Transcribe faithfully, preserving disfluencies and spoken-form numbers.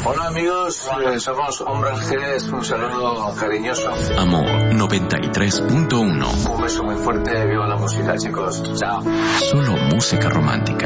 Hola amigos, eh, somos Hombres G, un saludo cariñoso. Amor noventa y tres punto uno. Un beso muy fuerte, viva la música chicos, chao. Solo música romántica.